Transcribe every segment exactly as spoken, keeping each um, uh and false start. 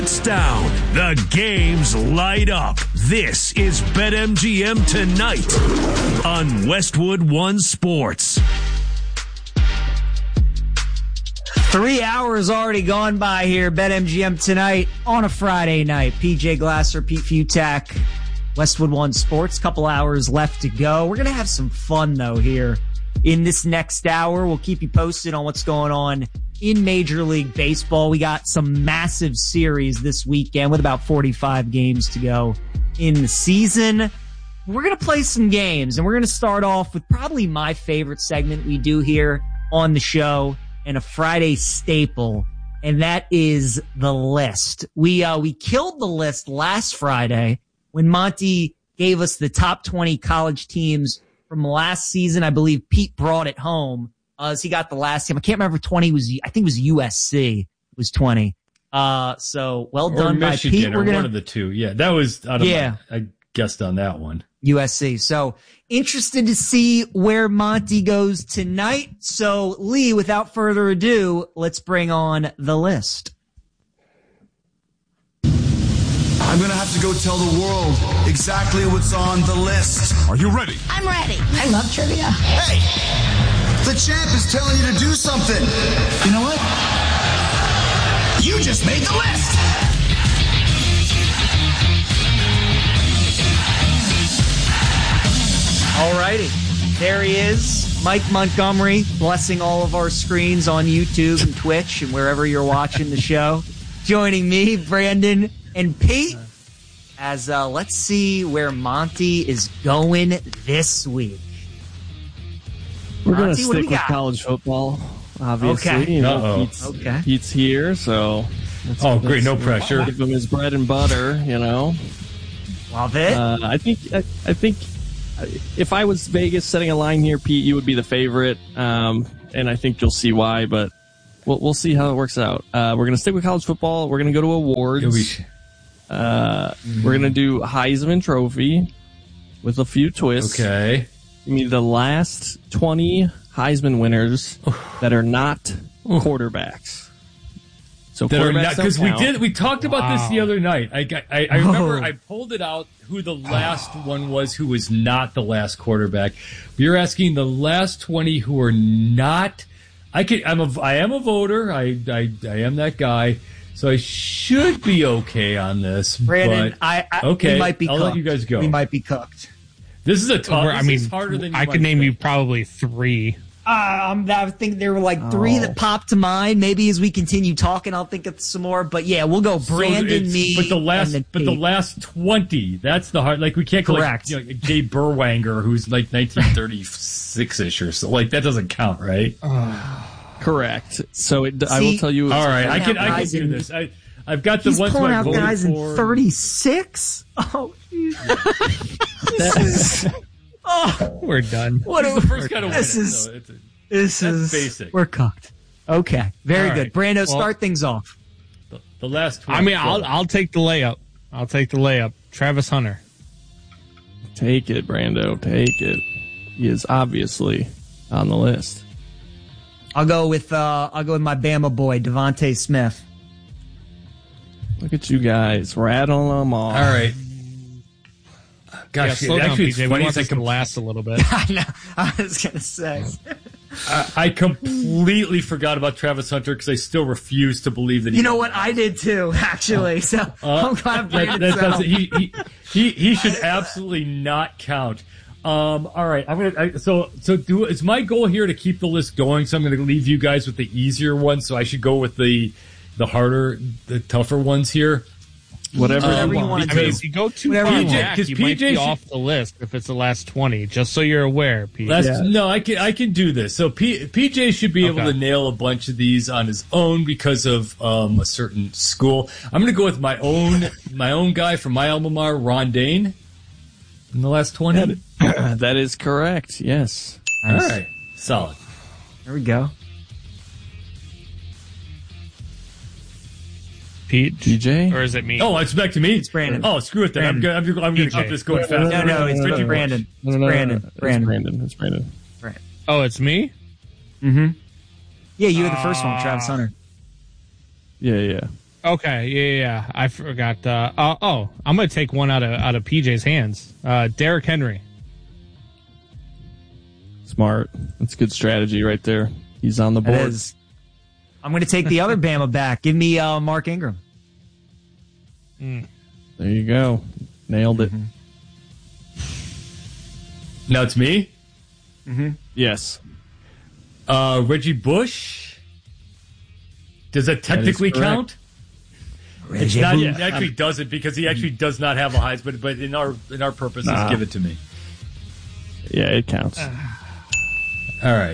Down. The games light up. This is BetMGM Tonight on Westwood One Sports. Three hours already gone by here. BetMGM Tonight on a Friday night. P J Glasser, Pete Futak, Westwood One Sports. Couple hours left to go. We're going to have some fun, though, here in this next hour. We'll keep you posted on what's going on in Major League Baseball. We got some massive series this weekend with about forty-five games to go in the season. We're going to play some games, and we're going to start off with probably my favorite segment we do here on the show and a Friday staple, and that is the list. We uh, we killed the list last Friday when Monty gave us the top twenty college teams from last season. I believe Pete brought it home. Uh, as he got the last team. I can't remember twenty was, I think it was U S C was twenty. Uh, so well done by Pete. Michigan, We're or gonna, one of the two. Yeah, that was out of yeah. my, I guessed on that one. U S C. So interested to see where Monty goes tonight. So Lee, without further ado, let's bring on the list. I'm going to have to go tell the world exactly what's on the list. Are you ready? I'm ready. I love trivia. Hey! The champ is telling you to do something. You know what? You just made the list. All righty. There he is, Mike Montgomery, blessing all of our screens on YouTube and Twitch and wherever you're watching the show. Joining me, Brandon and Pete, as uh, let's see where Monty is going this week. We're going to Monty, what do stick we with got? college football, obviously. Okay. You know, Uh-oh. Pete's, Okay. Pete's here, so... Let's, Oh, great, no let's pressure. Give him his bread and butter, you know. Love it. Uh, I think I, I think if I was Vegas setting a line here, Pete, you would be the favorite, um, and I think you'll see why, but we'll, we'll see how it works out. Uh, we're going to stick with college football. We're going to go to awards. Yeah, we, uh, mm-hmm. We're going to do Heisman Trophy with a few twists. okay. Give me the last twenty Heisman winners that are not quarterbacks. So That are not, because we count. did we talked about Wow. this the other night. I, got- I, I remember I pulled it out who the last one was who was not the last quarterback. You're asking the last twenty who are not. I could. I'm a. I am a voter. I. I. I am that guy. So I should be okay on this. Brandon, but, I, I okay. we might be I'll cooked. let you guys go. We might be cooked. This is a tough. I this mean, is harder than you I might could name think. you probably three. Uh, um, I think there were like three Oh. that popped to mind. Maybe as we continue talking, I'll think of some more. But yeah, we'll go So Brandon, it's- me, but the last, and then but the Pete. last twenty. That's the hard. Like we can't go like, Correct. you know, Jay Burwanger, who's like nineteen thirty-six ish or so. Like that doesn't count, right? Correct. So it, I will See, tell you. All right, I out can I can guys do in- this. I I've got the He's ones who pulling I out voted guys in for. thirty-six. Oh, That is, oh, We're done. what He's a, the first guy to win it. this is So it's a, this that's is basic. We're cooked. Okay, very All good. right. Brando, Well- start things off. the, the last. twenty. I mean, I'll I'll take the layup. I'll take the layup. Travis Hunter. take it, Brando. Take it. He is obviously on the list. I'll go with uh, I'll go with my Bama boy Devontae Smith. Look at you guys rattling them off. All right. Yeah, Gosh, slow down, actually, P it's J. We funny. want as I, this to com- last a little bit. I know. I was gonna say. I, I completely forgot about Travis Hunter because I still refuse to believe that he. You know what? I did too, actually. So I'm glad that, Brandon that said doesn't- it. he, he he he should absolutely not count. Um, all right, I'm gonna. I, so so do it's my goal here to keep the list going. So I'm going to leave you guys with the easier ones. So I should go with the the harder, the tougher ones here. Whatever, Whatever you you want. want I to mean, do. if you go too Whatever far you want. back, Because you P J might be should- off the list if it's the last twenty. Just so you're aware, Pete. That's, Yeah. No, I can I can do this. So P, PJ should be able Okay. to nail a bunch of these on his own because of um, a certain school. I'm going to go with my own my own guy from my alma mater, Ron Dane, in the last twenty. That is correct. Yes. All right, solid. There we go. Pete, P J? or is it me? Oh, it's back to me. It's Brandon. Oh, screw it then. I'm Brandon. going. I'm, I'm going P J. to just go fast. No, no, it's no, no, no. Brandon. No, It's no, no, Brandon. no. It's Brandon. Brandon. It's Brandon. Oh, it's me. Mm-hmm. Yeah, you were the first one, Travis Hunter. Yeah, yeah. Okay, yeah, yeah, yeah. I forgot. Uh, uh, oh, I'm going to take one out of out of P J's hands. Uh, Derrick Henry. Smart. That's good strategy right there. He's on the board. It is. I'm going to take the other Bama back. Give me uh, Mark Ingram. Mm. There you go. Nailed it. Mm-hmm. Now it's me? Mm-hmm. Yes. Uh, Reggie Bush? Does that technically that count? It's not, it actually doesn't because he actually does not have a Heisman, but in our in our purposes, nah. give it to me. Yeah, it counts. Uh, all right.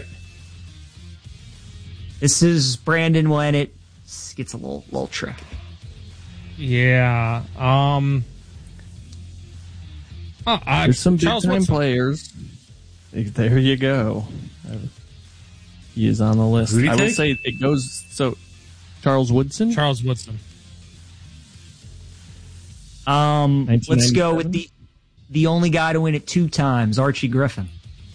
This is Brandon when it gets a little little tricky. Yeah. Um. Oh, I, There's some big time players. There you go. He is on the list. I would say it goes. So, Charles Woodson. Charles Woodson. Um. Let's go with the the only guy to win it two times, Archie Griffin.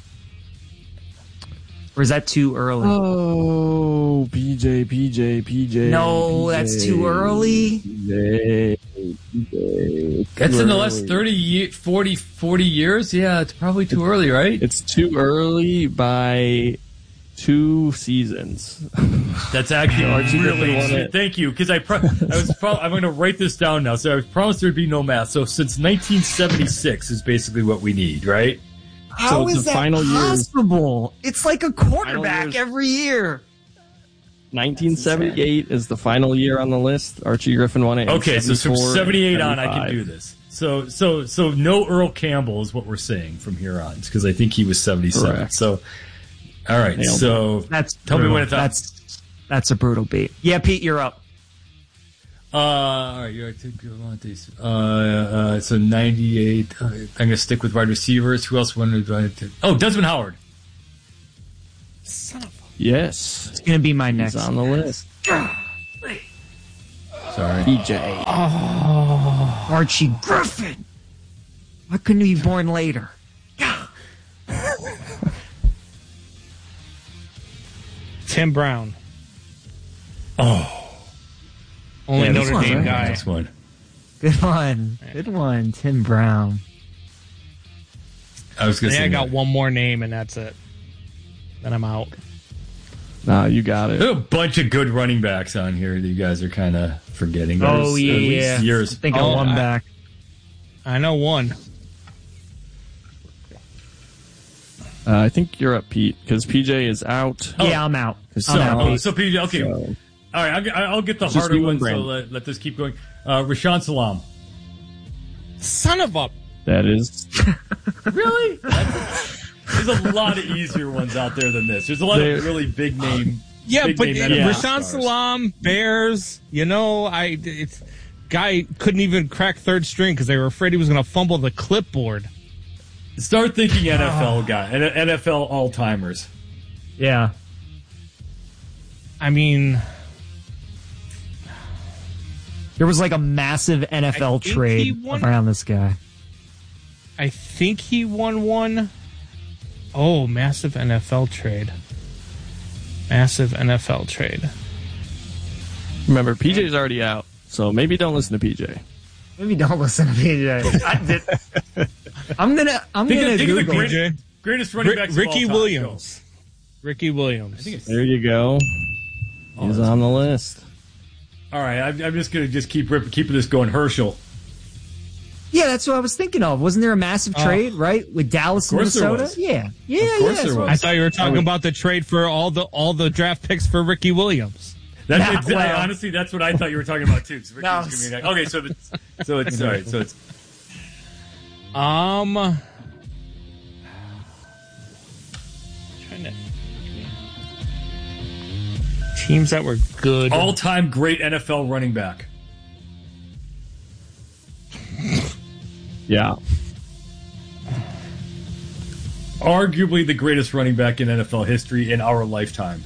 Or is that too early? Oh, P J, P J, P J. No, P J, that's too early. P J, P J, that's in the last thirty, forty, forty years? Yeah, it's probably too early, right? It's too early by two seasons. That's actually really... Thank you, because I, pro- I was pro- I'm going to write this down now. So I promised there'd be no math. So since nineteen seventy-six is basically what we need, right? How so is that final possible? Years. It's like a quarterback every year. nineteen seventy-eight is the final year on the list. Archie Griffin won it. Okay, so from seventy-eight on, I can do this. So, so, so no Earl Campbell is what we're saying from here on, because I think he was seventy-seven. Correct. So, all right. Nailed so that's tell brutal. me when it's up. That's that's a brutal beat. Yeah, Pete, you're up. Uh, all right, you're right. Uh, uh, so ninety-eight. Uh, I'm going to stick with wide receivers. Who else wanted to? Oh, Desmond Howard. Son of a... Yes. It's going to be my next. He's on the list. Sorry. P J. Oh, Archie Griffin. Why couldn't he be born later? Tim Brown. Oh. Only yeah, Notre Dame right? guy. Next one. Good one. Good one, Tim Brown. I was going to say I got that. one more name, and that's it. Then I'm out. No, you got it. There are a bunch of good running backs on here that you guys are kind of forgetting. There's oh, yeah, yeah. Years. I think oh, of one I, back. I know one. Uh, I think you're up, Pete, because P J is out. Oh. Yeah, I'm out. So, I'm out, oh, so P J, okay. So. All right, I'll, I'll get the harder one, so let, let this keep going. Uh, Rashaan Salam. Son of a... That is... Really? That's, there's a lot of easier ones out there than this. There's a lot there, of really big name... Yeah, big but name yeah. Rashaan Salam, Bears, you know, I it's guy couldn't even crack third string because they were afraid he was going to fumble the clipboard. Start thinking N F L guy, N F L all-timers. Yeah. I mean... There was like a massive N F L trade around this guy. I think he won one. Oh, massive N F L trade. Massive N F L trade. Remember, P J's already out, so maybe don't listen to P J. Maybe don't listen to P J. I did. I'm gonna. I'm think gonna of, think Google of the great, greatest running back. Ricky of all Williams. Time. Ricky Williams. I think there you go. Oh, He's on the list. All right, I'm, I'm just gonna just keep keeping this going. Herschel. Yeah, that's what I was thinking of. Wasn't there a massive trade, oh. right, with Dallas, Minnesota? Yeah, yeah, of course yeah. There was. I thought you were talking about the trade for all the all the draft picks for Ricky Williams. That's nah, exactly, well. Honestly, that's what I thought you were talking about too. No, okay, so it's so it's all right. So it's um. Trying to teams that were good. All-time great N F L running back. Yeah. Arguably the greatest running back in N F L history in our lifetime.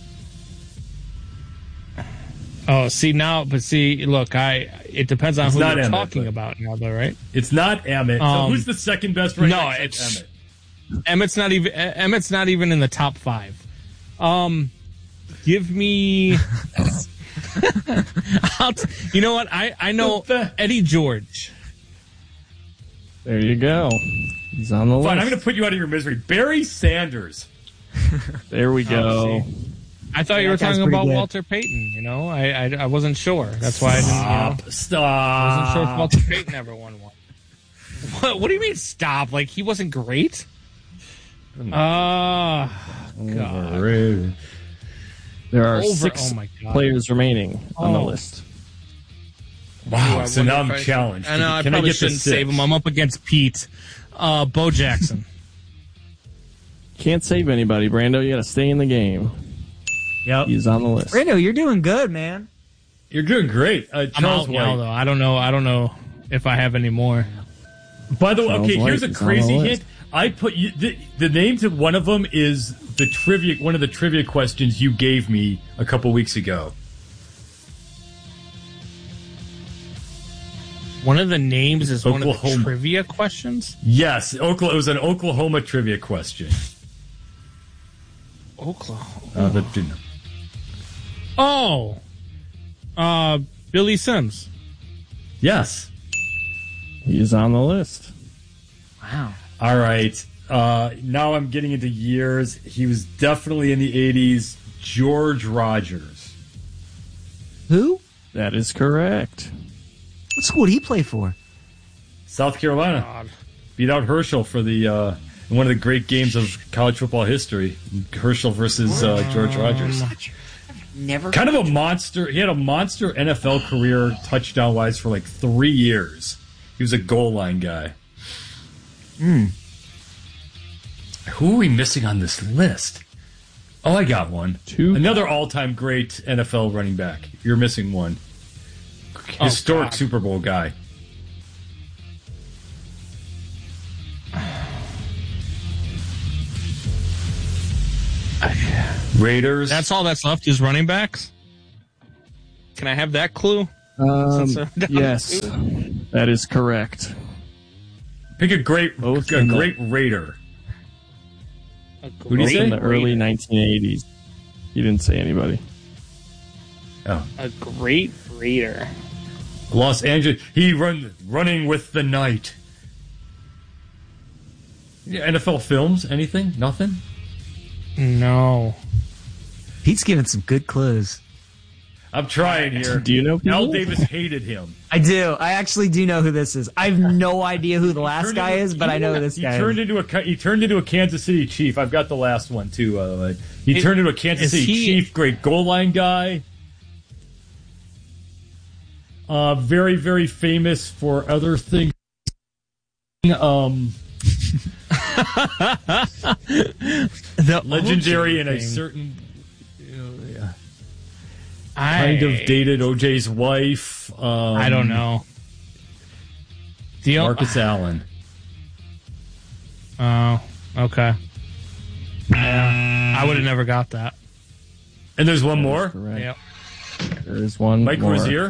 Oh, see now, but see, look, I. It depends on it's who you're Emmett, talking about now, though, right? It's not Emmett. Um, so who's the second best running no, back? it's Emmett. Emmett's not even. Emmett's not even in the top five. Um, give me. I'll t- you know what? I, I know Eddie George. There you go. He's on the Fine, list. I'm going to put you out of your misery. Barry Sanders. There we go. Oh, I thought you Yeah, were that guy's talking about pretty good. Walter Payton. You know, I, I I wasn't sure. That's why I didn't. You know, Stop. Stop. I wasn't sure if Walter Payton ever won one. What, what do you mean stop? Like he wasn't great? Ah, God. Overrated. There are Over- six oh my God. players remaining on the Oh. list. Wow, I so wonder now if I'm I- challenged. I know. I Can probably I get shouldn't to six? save him. I'm up against Pete. Uh, Bo Jackson. Can't save anybody, Brando. You got to stay in the game. Yep. He's on the list. Brando, you're doing good, man. You're doing great. Uh, I'm Charles out now, White. though. I don't know. I don't know if I have any more. By the way, Charles okay, White here's a is on crazy the hint. list. I put you, the, the name to one of them is the trivia. One of the trivia questions you gave me a couple weeks ago. One of the names is one of the Oklahoma. trivia questions. Yes, Oklahoma, it was an Oklahoma trivia question. Oklahoma. Uh, that didn't. Oh, uh, Billy Sims. Yes. He's on the list. Wow. All right. Uh, now I'm getting into years. He was definitely in the eighties. George Rogers. Who? That is correct. What school did he play for? South Carolina. God. Beat out Herschel for the uh, one of the great games of college football history. Herschel versus uh, George Rogers. Never. Kind of a monster. He had a monster N F L career touchdown wise for like three years. He was a goal line guy. Hmm. Who are we missing on this list? Oh, I got one. Two. Another all-time great N F L running back. You're missing one. Historic God. Super Bowl guy. Raiders. That's all that's left is running backs. Can I have that clue? Um, Since I'm down yes, to- that is correct. Pick a great, Both a in the- great Raider. A Who do you Both say? in the early nineteen eighties. He didn't say anybody. Oh, A great Raider. Los Angeles. He run running with the night. Yeah, N F L films? Anything? Nothing? No. Pete's giving some good clues. I'm trying here. Do you know people? Al Davis hated him. I do. I actually do know who this is. I have no idea who the last Turned guy into- is, but I know who this he guy turned is. into a he turned into a Kansas City Chief. I've got the last one too. By the way, he It- turned into a Kansas is City he- Chief. Great goal line guy. Uh, very very famous for other things. Um, The legendary O in J a thing. certain you know, yeah, I, kind of dated O J's wife. Um, I don't know. The Marcus Allen. Oh, okay. Yeah, I would have never got that. And there's one That is more. correct. Yep. There is one Mike more. Rozier.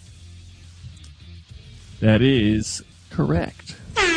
That is correct.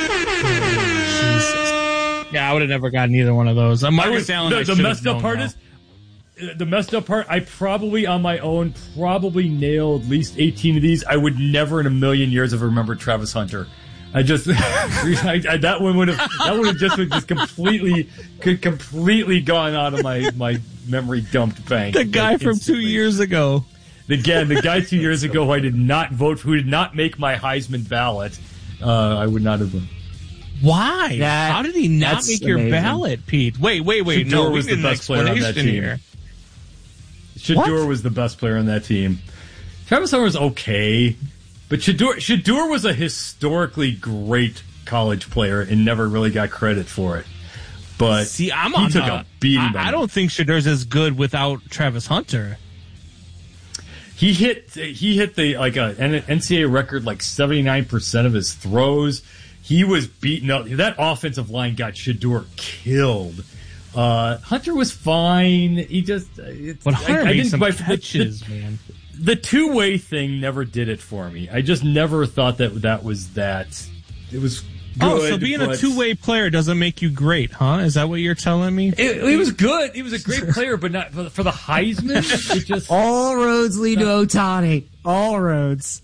Yeah, I would have never gotten either one of those. Uh, I Marcus was- Allen. the, I the should've messed up known part though. is uh, the messed up part. I probably on my own probably nailed at least eighteen of these. I would never in a million years have remembered Travis Hunter. I just I, I, that one would have that would have just would just completely could completely gone out of my my memory dumped bank. the guy like, from two instantly. years ago. Again, the guy two years ago who I did not vote for, who did not make my Heisman ballot. Uh, I would not have been. Why? That- How did he not that's make your amazing. ballot, Pete? Wait, wait, wait. Shador no, we was the need an best player on that explanation team. here. Shador was the best player on that team. Travis Hunter was okay, but Shador Shador was a historically great college player and never really got credit for it. But See, I'm he on took the- a beating. I, by I him. don't think Shador's as good without Travis Hunter. He hit he hit the like a N C double A record like seventy-nine percent of his throws. He was beaten up. That offensive line got Shador killed. Uh, Hunter was fine. He just it's, But Hunter I, I made didn't- some my- catches, the, man. The two-way thing never did it for me. I just never thought that that was that. It was good. Oh, so being a two-way player doesn't make you great, huh? Is that what you're telling me? It, he was good. He was a great player, but not for the, for the Heisman. It just all roads lead to Ohtani. All roads.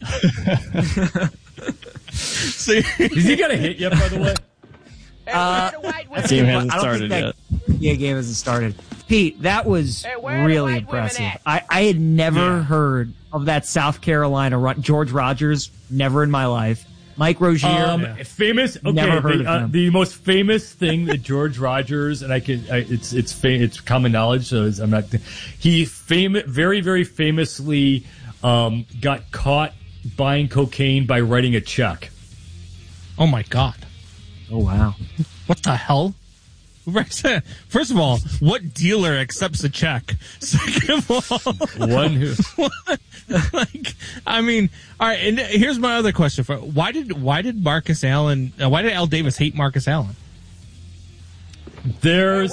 So, has he got a hit yet? By the way, uh, game hasn't started that, yet. Yeah, game hasn't started. Pete, that was really impressive. I, I had never Yeah. heard of that South Carolina run. George Rogers, never in my life. Mike Rozier, um, Yeah. famous. Okay, Never heard the, of uh, him. the most famous thing that George Rogers and I can. I, it's it's fa- it's common knowledge. So it's, I'm not. He fam- very very famously um, got caught buying cocaine by writing a check. oh my God. oh wow. What the hell? First of all, what dealer accepts a check? Second of all, One who. like, I mean, all right. And here's my other question: for why did why did Marcus Allen? Uh, why did Al Davis hate Marcus Allen? There's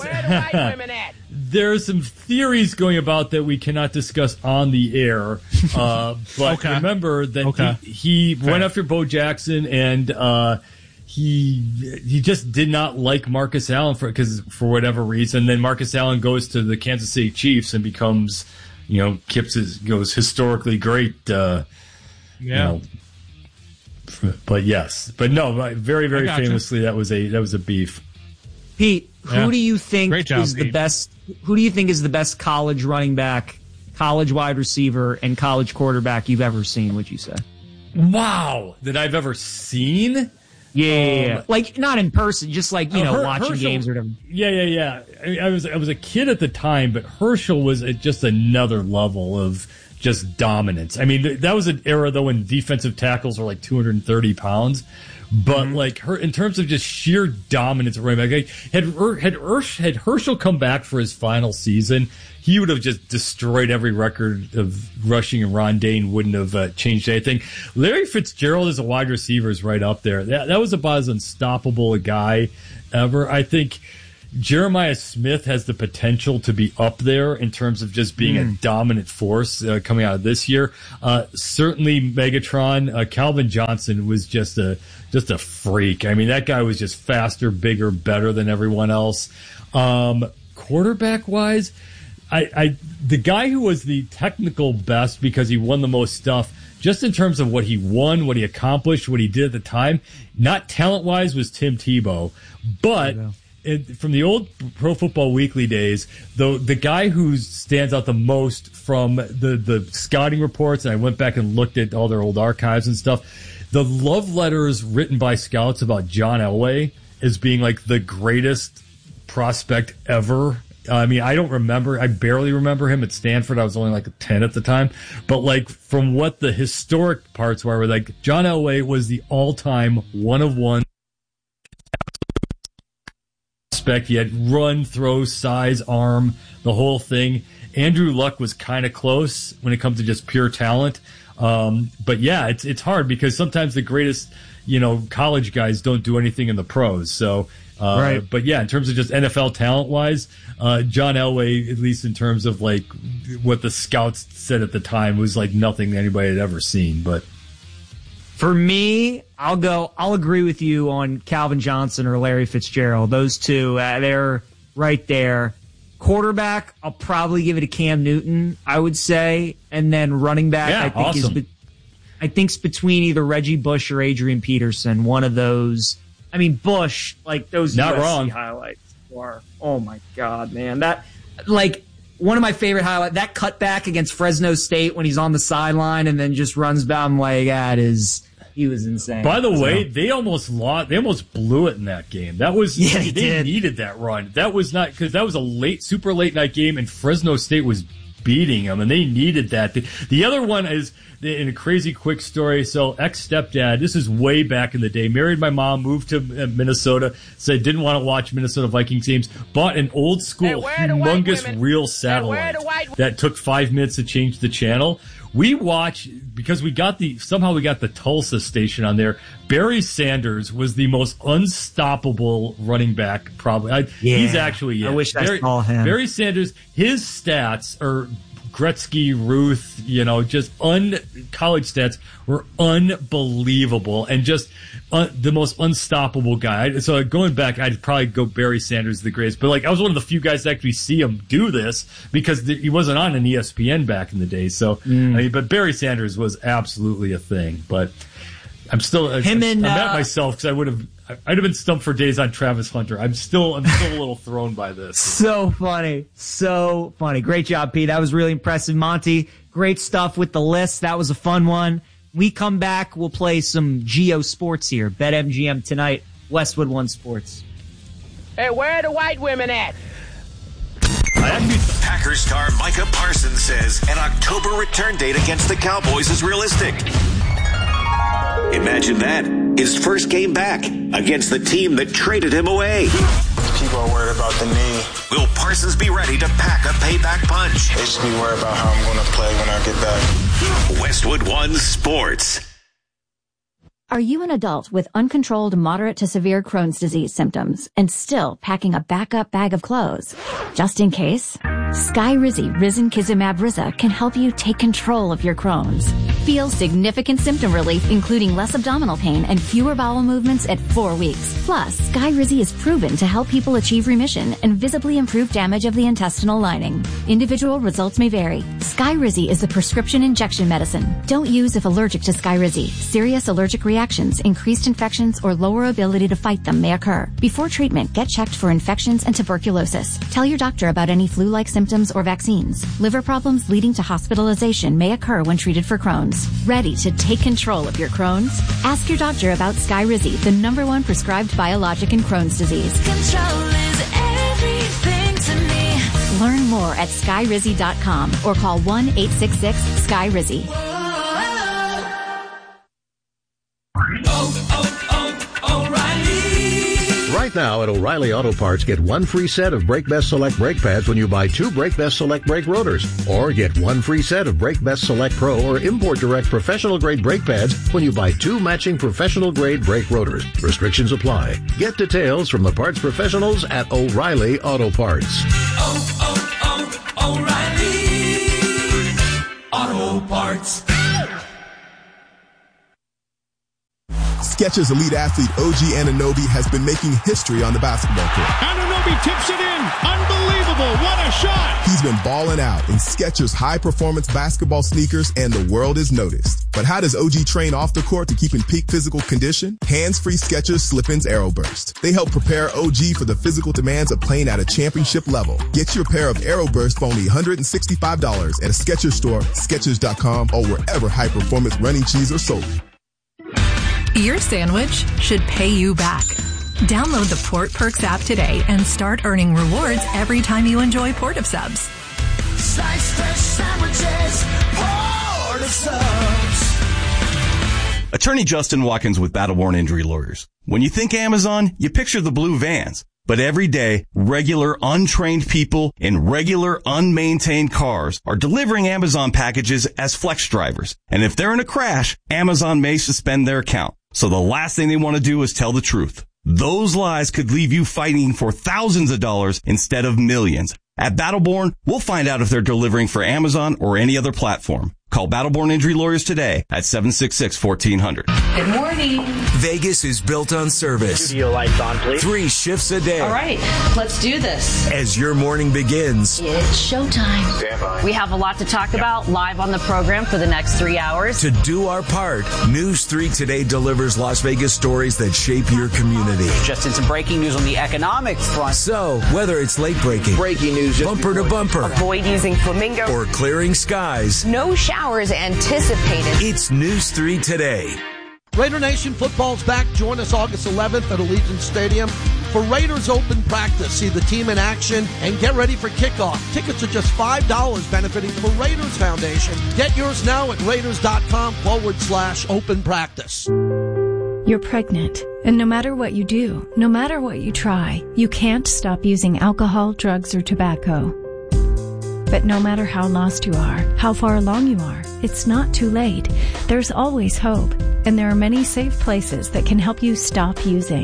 there's some theories going about that we cannot discuss on the air. Uh, but Okay. remember that Okay. he, he Fair. went after Bo Jackson and uh, he he just did not like Marcus Allen for because for whatever reason. Then Marcus Allen goes to the Kansas City Chiefs and becomes, you know, Kips is, goes historically great. Uh, Yeah. You know, but yes, but no, very very I gotcha. famously that was a that was a beef. Pete, who Yeah. do you think Great job, is the Pete. best? Who do you think is the best college running back, college wide receiver, and college quarterback you've ever seen? Would you say? Wow, that I've ever seen. Yeah, yeah, yeah. Um, like not in person, just like you Uh, know, Her- watching Herschel- games or whatever. Yeah, yeah, yeah. I, I was I was a kid at the time, but Herschel was at just another level of just dominance. I mean, th- that was an era though when defensive tackles were like two hundred thirty pounds. But like her, in terms of just sheer dominance at running back, like, had Ur- had Ursh, had Herschel come back for his final season, he would have just destroyed every record of rushing, and Ron Dane wouldn't have uh, changed anything. Larry Fitzgerald as a wide receiver is right up there. That that was about as unstoppable a guy ever. I think Jeremiah Smith has the potential to be up there in terms of just being a dominant force uh, coming out of this year. Uh, certainly Megatron, uh, Calvin Johnson was just a just a freak. I mean, that guy was just faster, bigger, better than everyone else. Um, quarterback wise, I, I the guy who was the technical best because he won the most stuff, just in terms of what he won, what he accomplished, what he did at the time, not talent wise, was Tim Tebow, but. It, from the old Pro Football Weekly days, the the guy who stands out the most from the, the scouting reports, and I went back and looked at all their old archives and stuff, the love letters written by scouts about John Elway as being like the greatest prospect ever. I mean, I don't remember, I barely remember him at Stanford. I was only like ten at the time. But like from what the historic parts were, were like John Elway was the all-time one of one. He had run, throw, size, arm, the whole thing. Andrew Luck was kind of close when it comes to just pure talent. Um, but yeah, it's it's hard because sometimes the greatest, you know, college guys don't do anything in the pros. So, uh, Right. But yeah, in terms of just N F L talent wise, uh, John Elway, at least in terms of like what the scouts said at the time, was like nothing anybody had ever seen. But For me, I'll go. I'll agree with you on Calvin Johnson or Larry Fitzgerald. Those two, uh, they're right there. Quarterback, I'll probably give it to Cam Newton, I would say, and then running back, Yeah, I think awesome. is, be- I think's between either Reggie Bush or Adrian Peterson. One of those. I mean, Bush, like those Not U S C wrong. highlights are. Oh my God, man! That like. One of my favorite highlights, that cutback against Fresno State when he's on the sideline and then just runs down like that is, he was insane. by the So- way, they almost lost. They almost blew it in that game. That was Yeah, they they did. needed that run. That was not because that was a late, super late night game, and Fresno State was beating them, and they needed that. The, the other one is in a crazy quick story. So ex stepdad, this is way back in the day, married my mom, moved to uh, Minnesota, said didn't want to watch Minnesota Vikings games, bought an old school humongous reel satellite that took five minutes to change the channel. We watch because we got the somehow we got the Tulsa station on there. Barry Sanders was the most unstoppable running back. Probably I, Yeah, he's actually yeah. I wish I Barry, saw him. Barry Sanders, his stats are Gretzky, Ruth, you know, just un college stats were unbelievable and just uh, the most unstoppable guy. So going back, I'd probably go Barry Sanders, the greatest. But like, I was one of the few guys to actually see him do this because th- he wasn't on an E S P N back in the day. So, mm. I mean, but Barry Sanders was absolutely a thing. But I'm still him I'm, and, I'm uh, at myself because I would have. I'd have been stumped for days on Travis Hunter. I'm still, I'm still a little thrown by this. So funny. So funny. Great job, Pete. That was really impressive. Monty, great stuff with the list. That was a fun one. We come back, we'll play some Geo Sports here. BetMGM tonight, Westwood One Sports. Hey, where are the white women at? Packers star Micah Parsons says an October return date against the Cowboys is realistic. Imagine that. His first game back against the team that traded him away. People are worried about the knee. Will Parsons be ready to pack a payback punch? They should be worried about how I'm going to play when I get back. Westwood One Sports. Are you an adult with uncontrolled moderate to severe Crohn's disease symptoms and still packing a backup bag of clothes? Just in case, Skyrizi Risankizumab Riza can help you take control of your Crohn's. Feel significant symptom relief, including less abdominal pain and fewer bowel movements at four weeks. Plus, Skyrizi is proven to help people achieve remission and visibly improve damage of the intestinal lining. Individual results may vary. Skyrizi is a prescription injection medicine. Don't use if allergic to Skyrizi. Serious allergic reactions, increased infections, or lower ability to fight them may occur. Before treatment, get checked for infections and tuberculosis. Tell your doctor about any flu-like symptoms or vaccines. Liver problems leading to hospitalization may occur when treated for Crohn's. Ready to take control of your Crohn's? Ask your doctor about Skyrizi, the number one prescribed biologic in Crohn's disease. Control is everything to me. Learn more at skyrizi dot com or call one eight six six sky rizi. Oh, oh, oh, O'Reilly. Right now at O'Reilly Auto Parts, get one free set of Brake Best Select brake pads when you buy two Brake Best Select brake rotors. Or get one free set of Brake Best Select Pro or Import Direct professional grade brake pads when you buy two matching professional grade brake rotors. Restrictions apply. Get details from the parts professionals at O'Reilly Auto Parts. Oh, oh, oh, O'Reilly Auto Parts. Skechers elite athlete O G Anunoby has been making history on the basketball court. Anunoby tips it in. Unbelievable. What a shot. He's been balling out in Skechers high-performance basketball sneakers, and the world is noticed. But how does O G train off the court to keep in peak physical condition? Hands-free Skechers Slip-ins Aeroburst. They help prepare O G for the physical demands of playing at a championship level. Get your pair of Aeroburst for only one hundred sixty-five dollars at a Skechers store, Skechers dot com, or wherever high-performance running shoes are sold. Your sandwich should pay you back. Download the Port Perks app today and start earning rewards every time you enjoy Port of Subs. Slice fresh sandwiches, Port of Subs. Attorney Justin Watkins with Battleborn Injury Lawyers. When you think Amazon, you picture the blue vans. But every day, regular, untrained people in regular, unmaintained cars are delivering Amazon packages as flex drivers. And if they're in a crash, Amazon may suspend their account. So the last thing they want to do is tell the truth. Those lies could leave you fighting for thousands of dollars instead of millions. At Battleborn, we'll find out if they're delivering for Amazon or any other platform. Call Battleborn Injury Lawyers today at seven six six, one four zero zero. Good morning. Vegas is built on service. Studio lights on, please. Three shifts a day. All right, let's do this. As your morning begins, it's showtime. Stand by. We have a lot to talk yep. about live on the program for the next three hours. To do our part, News three Today delivers Las Vegas stories that shape your community. Just in some breaking news on the economic front. So, whether it's late breaking, breaking news, bumper to bumper, avoid using flamingo, or clearing skies, no showers anticipated. It's News three Today. Raider Nation football's back. Join us August eleventh at Allegiant Stadium for Raiders Open Practice. See the team in action and get ready for kickoff. Tickets are just five dollars, benefiting the Raiders Foundation. Get yours now at raiders.com forward slash open practice. You're pregnant, and no matter what you do, no matter what you try, you can't stop using alcohol, drugs, or tobacco. But no matter how lost you are, how far along you are, it's not too late. There's always hope, and there are many safe places that can help you stop using.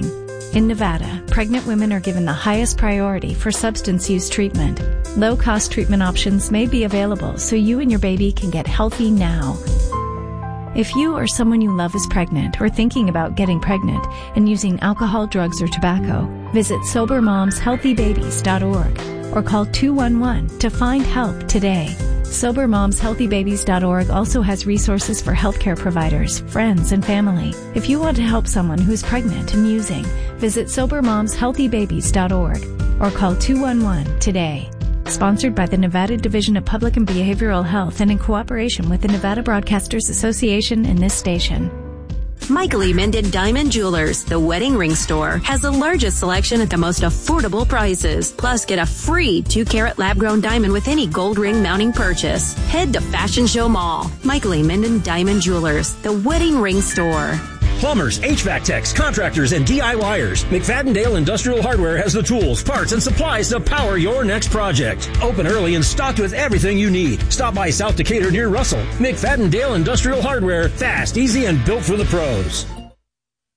In Nevada, pregnant women are given the highest priority for substance use treatment. Low-cost treatment options may be available so you and your baby can get healthy now. If you or someone you love is pregnant or thinking about getting pregnant and using alcohol, drugs, or tobacco, visit sober moms healthy babies dot org or call two one one to find help today. sober moms healthy babies dot org also has resources for healthcare providers, friends, and family. If you want to help someone who's pregnant and using, visit sober moms healthy babies dot org or call two one one today. Sponsored by the Nevada Division of Public and Behavioral Health and in cooperation with the Nevada Broadcasters Association and this station. Michael E. Minden Diamond Jewelers, the wedding ring store, has the largest selection at the most affordable prices. Plus, get a free two-carat lab-grown diamond with any gold ring mounting purchase. Head to Fashion Show Mall. Michael E. Minden Diamond Jewelers, the wedding ring store. Plumbers, H V A C techs, contractors, and DIYers. McFadden-Dale Industrial Hardware has the tools, parts, and supplies to power your next project. Open early and stocked with everything you need. Stop by South Decatur near Russell. McFadden-Dale Industrial Hardware. Fast, easy, and built for the pros.